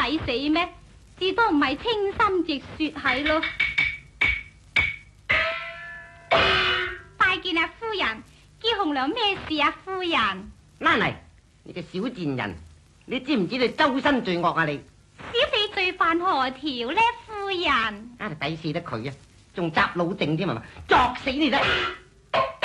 抵死咩？至多唔係清心直說係咯。拜見啊，夫人，叫紅娘咩事啊，夫人？ 拉嚟，你個小賤人，你知唔知你周身罪惡啊你？ 小婢罪犯何條呢，夫人？ 抵死得佢啊，仲雜老定添係嘛？作死你啦！